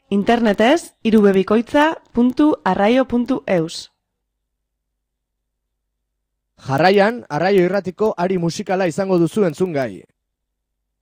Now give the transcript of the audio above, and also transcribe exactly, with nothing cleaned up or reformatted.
Internetez irubebikoitza puntu arraio puntu eus. Jarraian, Arraio Irratiko ari musikala izango duzu entzungai.